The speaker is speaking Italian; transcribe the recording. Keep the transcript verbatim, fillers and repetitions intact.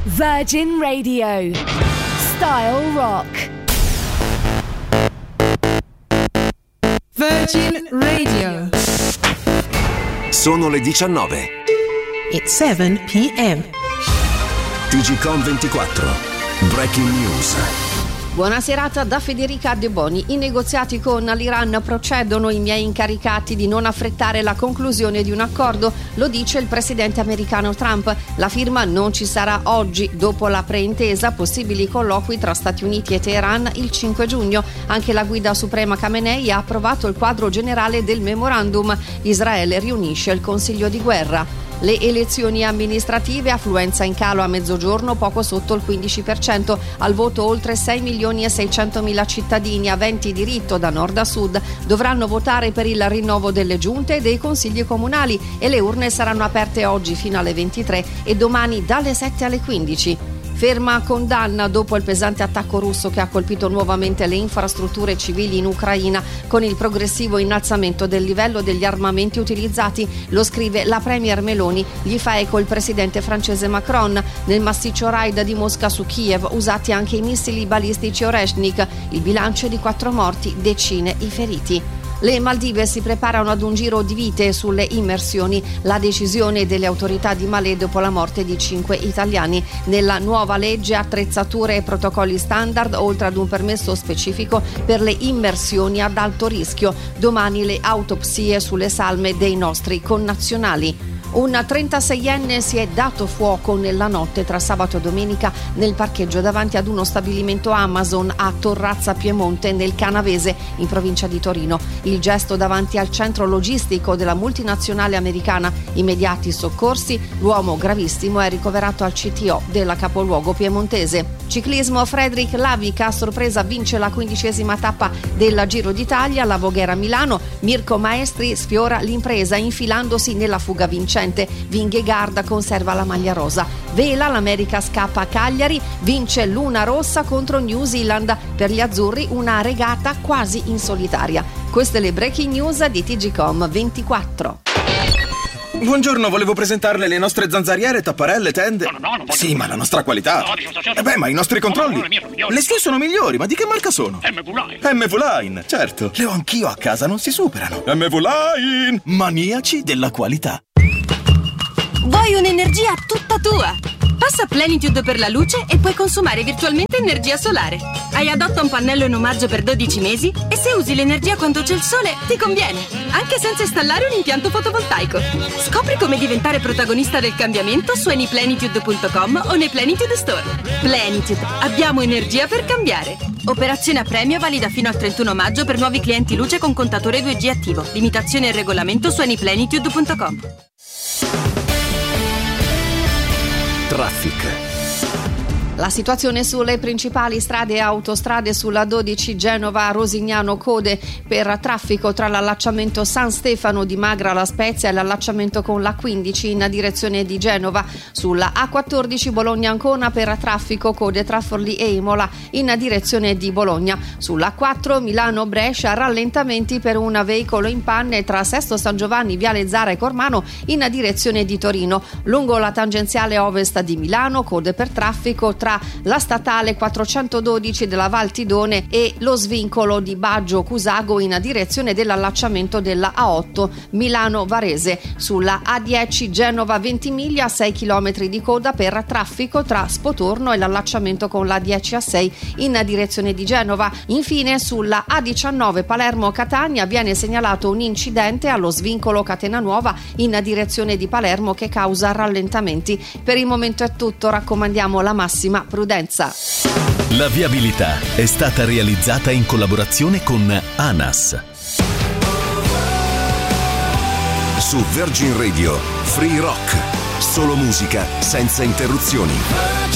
Virgin Radio. Style Rock. Virgin Radio. Sono le diciannove. It's seven p.m. T G Com ventiquattro. Breaking News. Buona serata da Federica De Boni. I negoziati con l'Iran procedono, i miei incaricati di non affrettare la conclusione di un accordo, lo dice il presidente americano Trump. La firma non ci sarà oggi, dopo la preintesa, possibili colloqui tra Stati Uniti e Teheran il cinque giugno. Anche la guida suprema Khamenei ha approvato il quadro generale del memorandum. Israele riunisce il Consiglio di guerra. Le elezioni amministrative, affluenza in calo a mezzogiorno, poco sotto il quindici per cento. Al voto oltre sei milioni e seicentomila cittadini aventi diritto da nord a sud dovranno votare per il rinnovo delle giunte e dei consigli comunali, e le urne saranno aperte oggi fino alle ventitré e domani dalle sette alle quindici. Ferma condanna dopo il pesante attacco russo che ha colpito nuovamente le infrastrutture civili in Ucraina, con il progressivo innalzamento del livello degli armamenti utilizzati. Lo scrive la premier Meloni, gli fa eco il presidente francese Macron. Nel massiccio raid di Mosca su Kiev usati anche i missili balistici Oreshnik, il bilancio è di quattro morti, decine i feriti. Le Maldive si preparano ad un giro di vite sulle immersioni, la decisione delle autorità di Malé dopo la morte di cinque italiani. Nella nuova legge attrezzature e protocolli standard, oltre ad un permesso specifico per le immersioni ad alto rischio. Domani le autopsie sulle salme dei nostri connazionali. Un trentaseienne si è dato fuoco nella notte tra sabato e domenica nel parcheggio davanti ad uno stabilimento Amazon a Torrazza Piemonte, nel Canavese, in provincia di Torino. Il gesto davanti al centro logistico della multinazionale americana. Immediati soccorsi, l'uomo gravissimo è ricoverato al C T O della capoluogo piemontese. Ciclismo, Frederic Lavica a sorpresa vince la quindicesima tappa del Giro d'Italia, la Voghera Milano. Mirko Maestri sfiora l'impresa infilandosi nella fuga vincente. Vingegaard conserva la maglia rosa. Vela, l'America scappa a Cagliari, vince Luna Rossa contro New Zealand. Per gli azzurri una regata quasi in solitaria. Queste le breaking news di T G Com ventiquattro. Buongiorno, volevo presentarle le nostre zanzariere, tapparelle, tende. No, no, no, non voglio. Sì, ma la nostra qualità. No, dico, certo. Eh beh, ma i nostri controlli. No, no, le mie sono migliori. Le sue sono migliori, ma di che marca sono? M V Line. M V Line, certo. Le ho anch'io a casa, non si superano. M V Line, maniaci della qualità. Vuoi un'energia tutta tua? Passa Plenitude per la luce e puoi consumare virtualmente energia solare. Hai adotta un pannello in omaggio per dodici mesi e se usi l'energia quando c'è il sole ti conviene, anche senza installare un impianto fotovoltaico. Scopri come diventare protagonista del cambiamento su anyplenitude punto com o nei Plenitude Store. Plenitude, abbiamo energia per cambiare. Operazione a premio valida fino al trentuno maggio per nuovi clienti luce con contatore due G attivo. Limitazione e regolamento su anyplenitude punto com. Traffic. La situazione sulle principali strade e autostrade: sulla dodici Genova-Rosignano code per traffico tra l'allacciamento San Stefano di Magra La Spezia e l'allacciamento con la quindici in direzione di Genova. Sulla A quattordici Bologna-Ancona per traffico code tra Forlì e Imola in direzione di Bologna. Sulla quattro Milano-Brescia rallentamenti per un veicolo in panne tra Sesto San Giovanni, Viale Zara e Cormano in direzione di Torino. Lungo la tangenziale ovest di Milano code per traffico tra la statale quattrocentododici della Val Tidone e lo svincolo di Baggio Cusago in direzione dell'allacciamento della A otto Milano Varese. Sulla A dieci Genova Ventimiglia sei chilometri di coda per traffico tra Spotorno e l'allacciamento con la dieci A sei in direzione di Genova. Infine sulla A diciannove Palermo Catania viene segnalato un incidente allo svincolo Catena Nuova in direzione di Palermo che causa rallentamenti. Per il momento è tutto, raccomandiamo la massima prudenza. La viabilità è stata realizzata in collaborazione con ANAS. Su Virgin Radio, Free Rock. Solo musica senza interruzioni.